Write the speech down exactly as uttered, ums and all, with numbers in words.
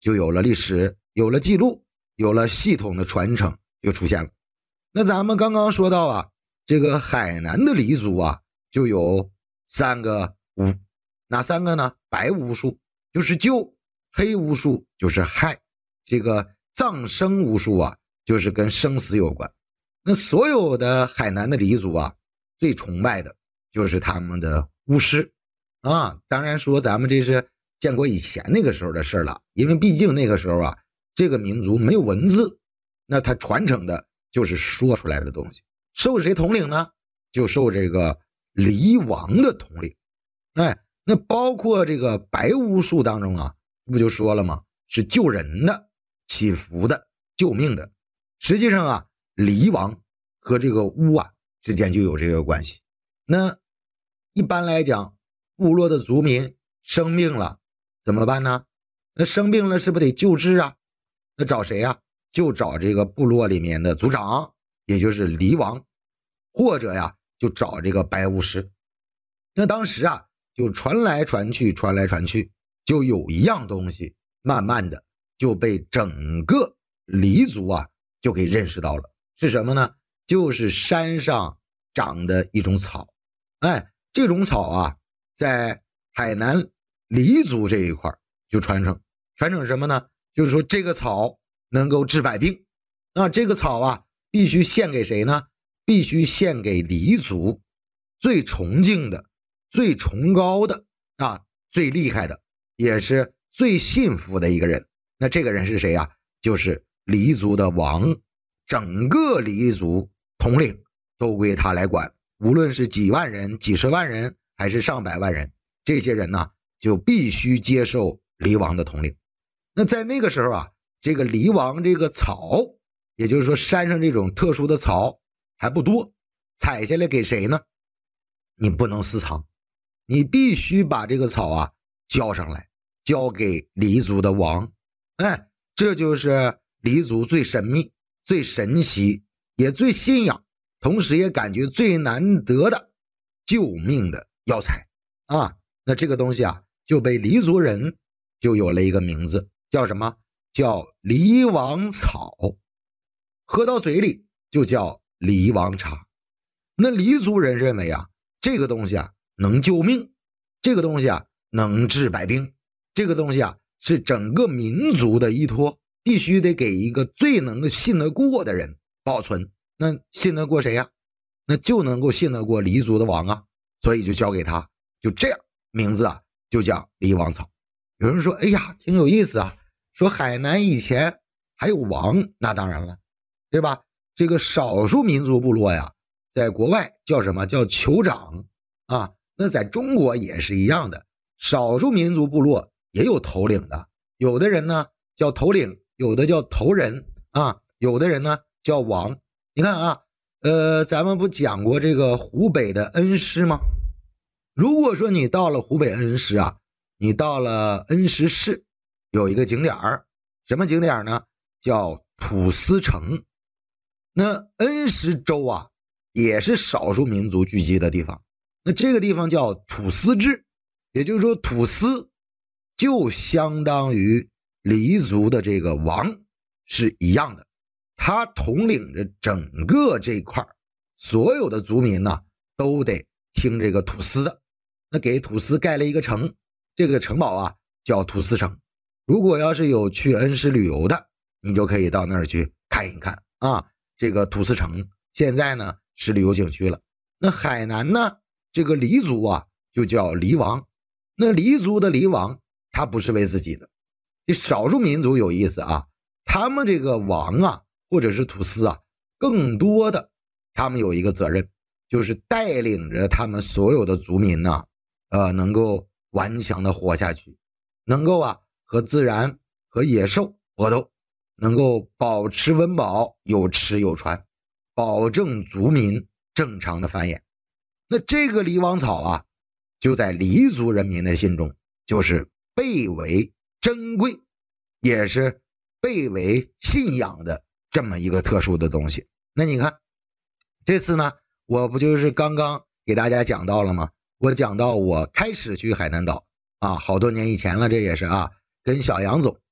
就有了历史，有了记录，有了系统的传承就出现了。那咱们刚刚说到啊，这个海南的黎族啊就有三个巫，哪三个呢？白巫术就是救，黑巫术就是害，这个葬生巫术啊就是跟生死有关。那所有的海南的黎族啊最崇拜的就是他们的巫师啊，当然说咱们这是建国以前那个时候的事了，因为毕竟那个时候啊这个民族没有文字，那它传承的就是说出来的东西。受谁统领呢？就受这个黎王的统领。哎，那包括这个白巫术当中啊，不就说了吗？是救人的、祈福的、救命的。实际上啊，黎王和这个巫啊之间就有这个关系。那一般来讲，部落的族民生病了怎么办呢？那生病了是不是得救治啊？那找谁啊？就找这个部落里面的族长，也就是黎王，或者呀就找这个白巫师。那当时啊就传来传去传来传去，就有一样东西慢慢的就被整个黎族啊就给认识到了。是什么呢？就是山上长的一种草。哎，这种草啊在海南黎族这一块就传承传承什么呢？就是说这个草能够治百病。那这个草啊必须献给谁呢？必须献给黎族最崇敬的、最崇高的啊、最厉害的，也是最信服的一个人。那这个人是谁啊？就是黎族的王，整个黎族统领都归他来管，无论是几万人、几十万人还是上百万人，这些人呢就必须接受黎王的统领。那在那个时候啊，这个黎王这个草，也就是说山上这种特殊的草还不多，采下来给谁呢？你不能私藏，你必须把这个草啊交上来，交给黎族的王。哎，这就是黎族最神秘、最神奇，也最信仰，同时也感觉最难得的救命的药材啊。那这个东西啊就被黎族人就有了一个名字，叫什么？叫黎王草，喝到嘴里就叫黎王茶。那黎族人认为啊，这个东西啊能救命，这个东西啊能治百病，这个东西啊是整个民族的依托，必须得给一个最能够信得过的人保存。那信得过谁呀？那就能够信得过黎族的王啊，所以就交给他，就这样，名字啊就叫黎王草。有人说，哎呀，挺有意思啊，说海南以前还有王。那当然了，对吧？这个少数民族部落呀，在国外叫什么？叫酋长啊。那在中国也是一样的，少数民族部落也有头领的，有的人呢叫头领，有的叫头人啊，有的人呢叫王。你看啊，呃，咱们不讲过这个湖北的恩施吗？如果说你到了湖北恩施啊，你到了恩施市，有一个景点儿，什么景点呢？叫土司城。那恩施州啊也是少数民族聚集的地方，那这个地方叫土司治，也就是说土司就相当于黎族的这个王是一样的，他统领着整个这块，所有的族民呢都得听这个土司的。那给土司盖了一个城，这个城堡啊叫土司城。如果要是有去恩施旅游的，你就可以到那儿去看一看啊。这个土司城现在呢是旅游景区了。那海南呢，这个黎族啊就叫黎王。那黎族的黎王他不是为自己的，这少数民族有意思啊，他们这个王啊或者是土司啊，更多的他们有一个责任，就是带领着他们所有的族民呢、啊，呃，能够顽强的活下去，能够啊和自然和野兽搏斗，能够保持温饱，有吃有穿，保证族民正常的繁衍。那这个黎王草啊，就在黎族人民的心中就是倍为珍贵，也是倍为信仰的这么一个特殊的东西。那你看这次呢，我不就是刚刚给大家讲到了吗？我讲到我开始去海南岛啊，好多年以前了，这也是啊，跟小杨总